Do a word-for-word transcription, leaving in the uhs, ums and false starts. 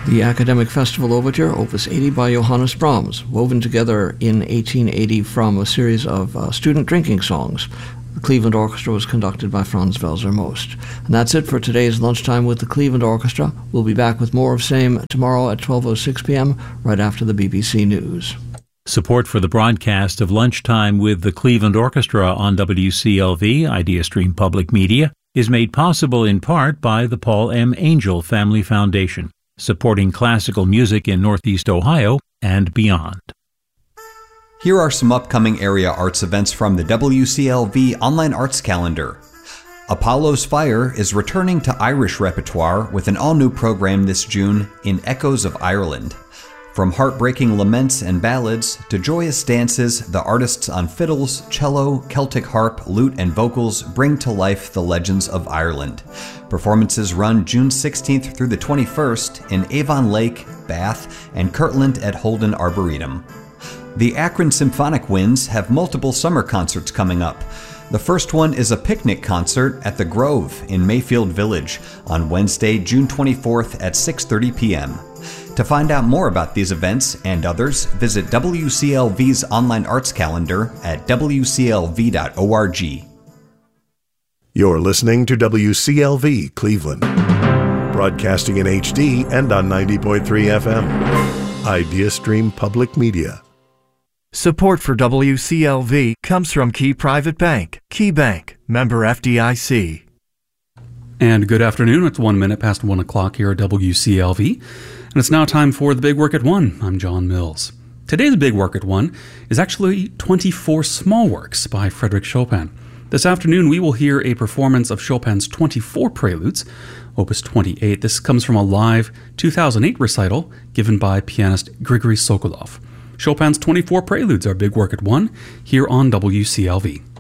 The Academic Festival Overture, Opus eighty by Johannes Brahms, woven together in eighteen eighty from a series of uh, student drinking songs. The Cleveland Orchestra was conducted by Franz Welser Most. And that's it for today's Lunchtime with the Cleveland Orchestra. We'll be back with more of same tomorrow at twelve oh six p.m. right after the B B C News. Support for the broadcast of Lunchtime with the Cleveland Orchestra on W C L V, IdeaStream Public Media, is made possible in part by the Paul M. Angel Family Foundation, supporting classical music in Northeast Ohio and beyond. Here are some upcoming area arts events from the W C L V Online Arts Calendar. Apollo's Fire is returning to Irish repertoire with an all-new program this June in Echoes of Ireland. From heartbreaking laments and ballads to joyous dances, the artists on fiddles, cello, Celtic harp, lute, and vocals bring to life the legends of Ireland. Performances run June sixteenth through the twenty-first in Avon Lake, Bath, and Kirtland at Holden Arboretum. The Akron Symphonic Winds have multiple summer concerts coming up. The first one is a picnic concert at the Grove in Mayfield Village on Wednesday, June twenty-fourth at six thirty p.m. To find out more about these events and others, visit W C L V's online arts calendar at w c l v dot org. You're listening to W C L V Cleveland, broadcasting in H D and on ninety point three F M. IdeaStream Public Media. Support for W C L V comes from Key Private Bank. Key Bank, member F D I C. And good afternoon. It's one minute past one o'clock here at W C L V. And it's now time for The Big Work at One. I'm John Mills. Today's Big Work at One is actually twenty-four Small Works by Frédéric Chopin. This afternoon we will hear a performance of Chopin's twenty-four Preludes, Opus twenty-eight. This comes from a live two thousand eight recital given by pianist Grigory Sokolov. Chopin's twenty-four Preludes are Big Work at One here on W C L V.